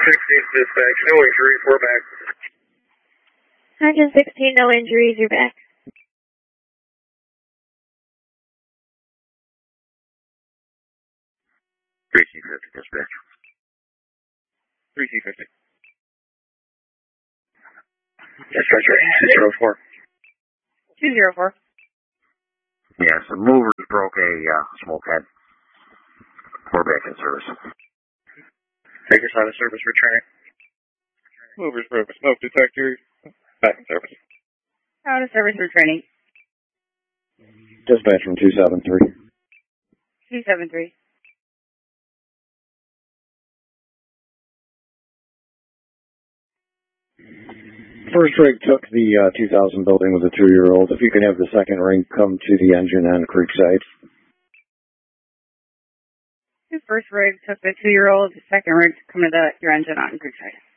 dispatch, no injuries, we're back. Engine 16, no injuries, you're back. Dispatch. 3C50. Dispatcher, 204. 204. Yes, the movers broke a smoke head. We're back in service. Baker's out of service, returning. Movers broke a smoke detector. Back in service. Out of service, returning. Dispatch from 273. 273. First rig took the 2000 building with a 2-year-old. If you can have the second rig come to the engine on Creekside. The first rig took the 2-year-old. The second rig to come to your engine on Creekside.